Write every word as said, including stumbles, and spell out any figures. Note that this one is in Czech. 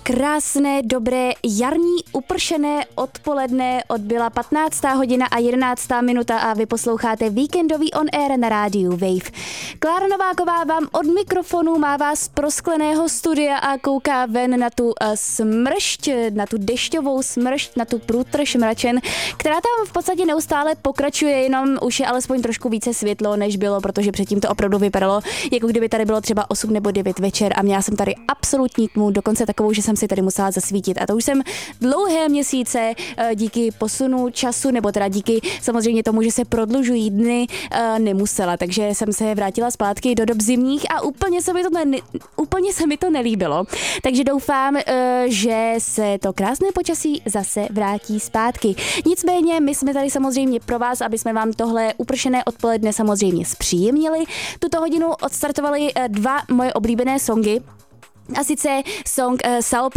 Krásné, dobré, jarní, upršené odpoledne, odbyla patnáctá hodina a jedenáctá minuta a vy posloucháte víkendový on air na rádiu Wave. Klára Nováková vám od mikrofonu má vás z proskleného studia a kouká ven na tu uh, smršť, na tu dešťovou smršť, na tu průtrž mračen, která tam v podstatě neustále pokračuje, jenom už je alespoň trošku více světlo, než bylo, protože předtím to opravdu vypadalo, jako kdyby tady bylo třeba osm nebo devět večer a měla jsem tady absolutní tmu, dokonce takovou, že jsem si tady musela zasvítit. A to už jsem dlouhé měsíce díky posunu času, nebo teda díky samozřejmě tomu, že se prodlužují dny, nemusela. Takže jsem se vrátila zpátky do dob zimních a úplně se mi to, ne, úplně se mi to nelíbilo. Takže doufám, že se to krásné počasí zase vrátí zpátky. Nicméně my jsme tady samozřejmě pro vás, aby jsme vám tohle upršené odpoledne samozřejmě zpříjemnili. Tuto hodinu odstartovali dva moje oblíbené songy. A sice song uh, Sao